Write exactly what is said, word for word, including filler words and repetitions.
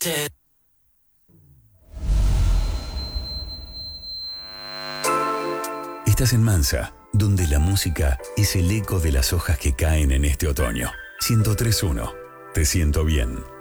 Estás en Mansa, donde la música es el eco de las hojas que caen en este otoño. ciento tres punto uno. Te siento bien.